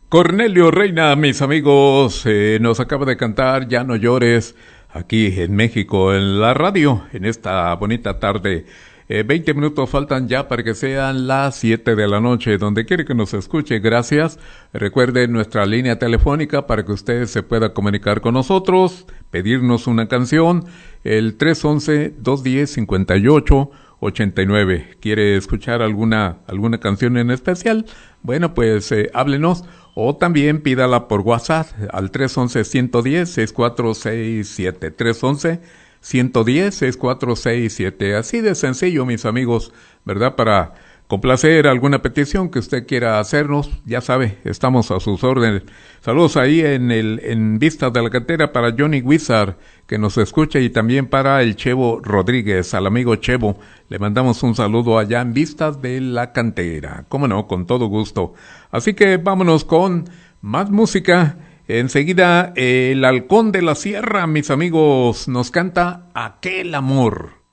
Cornelio Reina, mis amigos, nos acaba de cantar Ya no llores aquí en México, en la radio, en esta bonita tarde. 20 minutos faltan ya para que sean las 7 de la noche. Donde quiere que nos escuche, gracias. Recuerde nuestra línea telefónica para que usted se pueda comunicar con nosotros, pedirnos una canción, el 311-210-5889. ¿Quiere escuchar alguna canción en especial? Bueno, pues háblenos. O también pídala por WhatsApp al 311-110-6467. 311-110-6467. Así de sencillo, mis amigos, ¿verdad? Para complacer alguna petición que usted quiera hacernos, ya sabe, estamos a sus órdenes. Saludos ahí en Vistas de la Cantera para Johnny Wizard, que nos escucha, y también para el Chevo Rodríguez, al amigo Chevo. Le mandamos un saludo allá en Vistas de la Cantera. Cómo no, con todo gusto. Así que vámonos con más música. Enseguida, el Halcón de la Sierra, mis amigos, nos canta Aquel Amor.